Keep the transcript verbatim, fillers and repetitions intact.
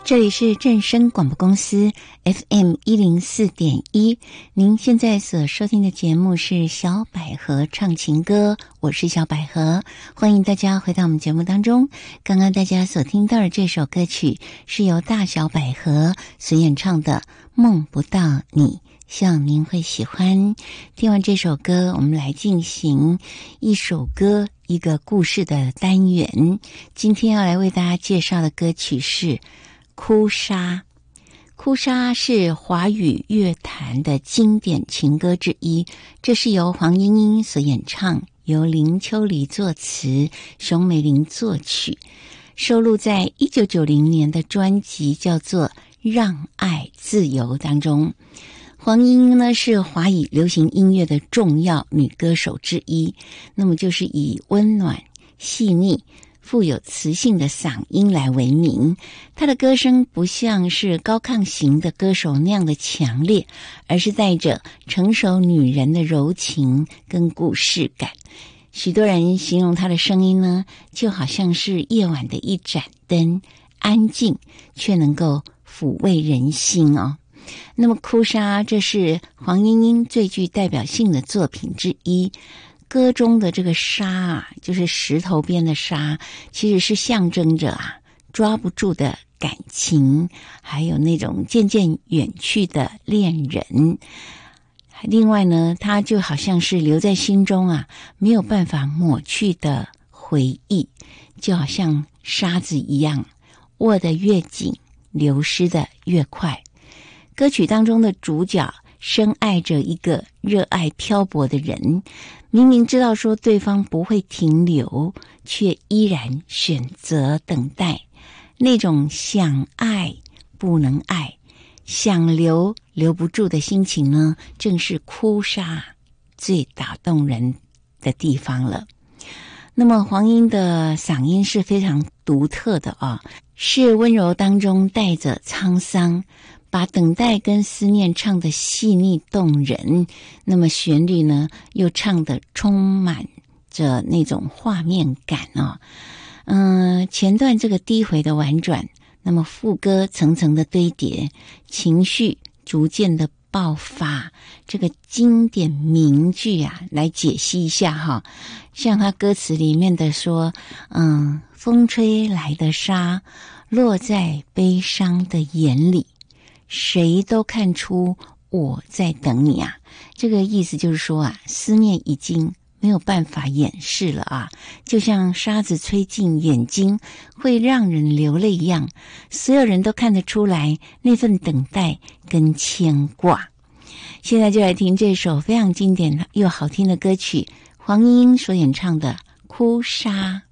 这里是正声广播公司 F M 一零四点一，您现在所收听的节目是小百合唱情歌，我是小百合，欢迎大家回到我们节目当中。刚刚大家所听到的这首歌曲是由大小百合所演唱的《梦不到你》，希望您会喜欢。听完这首歌，我们来进行一首歌一个故事的单元。今天要来为大家介绍的歌曲是哭砂。哭砂是华语乐坛的经典情歌之一，这是由黄莺莺所演唱，由林秋离作词，熊美玲作曲，收录在一九九零年的专辑叫做《让爱自由》当中。黄莺莺呢是华语流行音乐的重要女歌手之一，那么就是以温暖、细腻、富有磁性的嗓音来为名。她的歌声不像是高亢型的歌手那样的强烈，而是带着成熟女人的柔情跟故事感。许多人形容她的声音呢，就好像是夜晚的一盏灯，安静却能够抚慰人心哦。那么哭砂，这是黄莺莺最具代表性的作品之一。歌中的这个沙啊，就是石头边的沙，其实是象征着啊抓不住的感情，还有那种渐渐远去的恋人。另外呢，它就好像是留在心中啊没有办法抹去的回忆，就好像沙子一样，握得越紧，流失得越快。歌曲当中的主角深爱着一个热爱漂泊的人，明明知道说对方不会停留，却依然选择等待。那种想爱不能爱，想留留不住的心情呢，正是哭砂最打动人的地方了。那么黄莺的嗓音是非常独特的啊，是温柔当中带着沧桑，把等待跟思念唱得细腻动人，那么旋律呢又唱得充满着那种画面感哦。嗯，前段这个低回的婉转，那么副歌层层的堆叠，情绪逐渐的爆发。这个经典名句啊，来解析一下哈。像他歌词里面的说，嗯，风吹来的沙，落在悲伤的眼里，谁都看出我在等你啊。这个意思就是说啊，思念已经没有办法掩饰了啊，就像沙子吹进眼睛会让人流泪一样，所有人都看得出来那份等待跟牵挂。现在就来听这首非常经典又好听的歌曲，黄莺莺所演唱的《哭砂》。